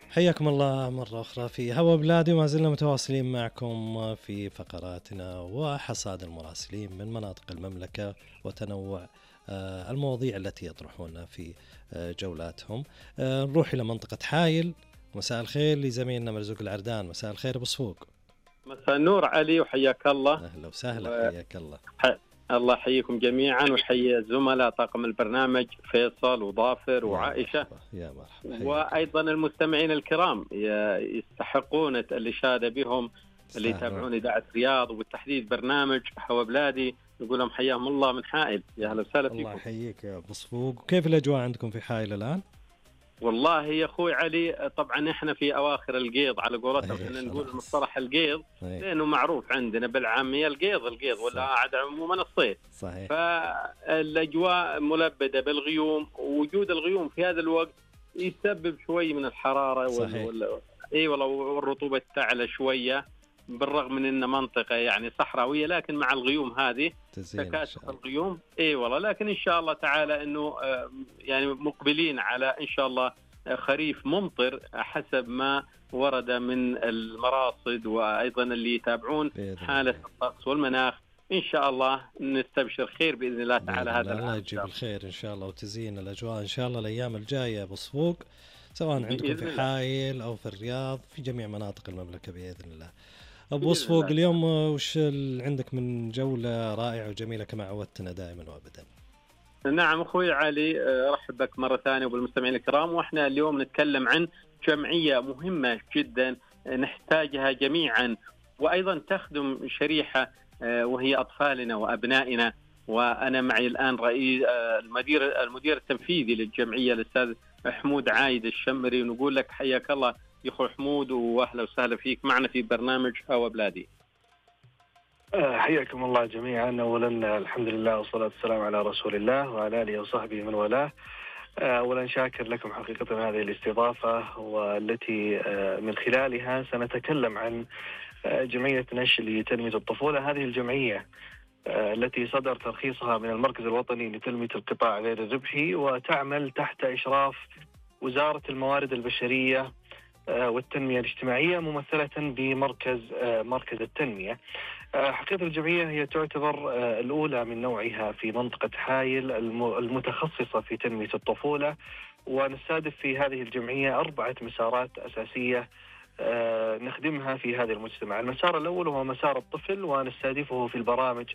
حياكم الله مرة أخرى في هوا بلادي، وما زلنا متواصلين معكم في فقراتنا وحصاد المراسلين من مناطق المملكة وتنوع المواضيع التي يطرحونها في جولاتهم. نروح إلى منطقة حايل. مساء الخير لزميلنا مرزوق العردان. مساء الخير أبو صفوق. مساء النور علي، وحياك الله. أهلا وسهلا، حياك الله. الله يحييكم جميعا، ويحيي الزملاء طاقم البرنامج فيصل وظافر وعائشة. يا مرحبا. وأيضا المستمعين الكرام يستحقون الإشادة بهم، اللي يتابعون إذاعة رياض وبالتحديد برنامج هوا بلادي. نقول لهم حياهم الله من حائل. يا أهلا وسهلا فيكم. الله يحييك يا أبو صفوق. كيف الأجواء عندكم في حائل الآن؟ والله يا أخوي علي، طبعا إحنا في أواخر القيض على قولتهم، إحنا نقول مصطلح القيض لأنه معروف عندنا بالعامية القيض ولا عاد عموما الصيف. صحيح. فالأجواء ملبدة بالغيوم، ووجود الغيوم في هذا الوقت يسبب شوي من الحرارة. صحيح. إي والله، والرطوبة تعلى شوية، بالرغم من إن منطقة يعني صحراوية، لكن مع الغيوم هذه تكاتف الغيوم. اي والله، لكن ان شاء الله تعالى انه يعني مقبلين على ان شاء الله خريف ممطر حسب ما ورد من المراصد، وايضا اللي يتابعون حالة الطقس والمناخ. ان شاء الله نستبشر خير باذن الله تعالى. هذا الله يجيب الخير ان شاء الله وتزين الاجواء ان شاء الله الايام الجايه ابو صفوق، سواء عندكم في حائل او في الرياض، في جميع مناطق المملكه باذن الله. أبو صفوق، اليوم وش عندك من جولة رائعة وجميلة كما عودتنا دائما وأبدا؟ نعم أخوي علي، أرحب بك مرة ثانية وبالمستمعين الكرام. وإحنا اليوم نتكلم عن جمعية مهمة جدا نحتاجها جميعا، وأيضا تخدم شريحة وهي أطفالنا وأبنائنا. وأنا معي الآن رئيس المدير التنفيذي للجمعية الأستاذ حمود عايد الشمري، ونقول لك حياك الله يا أخو حمود، وأهلا وسهلا فيك معنا في برنامج هوا بلادي. حياكم الله جميعا. أولا الحمد لله والصلاة والسلام على رسول الله وعلى آله وصحبه من والاه. أولا شاكر لكم حقيقة هذه الاستضافة، والتي من خلالها سنتكلم عن جمعية نشل لتنمية الطفولة. هذه الجمعية التي صدر ترخيصها من المركز الوطني لتنمية القطاع غير الربحي، وتعمل تحت إشراف وزارة الموارد البشرية والتنمية الاجتماعية، ممثلة بمركز التنمية. حقيقة الجمعية هي تعتبر الأولى من نوعها في منطقة حائل المتخصصة في تنمية الطفولة، ونستهدف في هذه الجمعية 4 مسارات أساسية نخدمها في هذا المجتمع. المسار الأول هو مسار الطفل، ونستهدفه في البرامج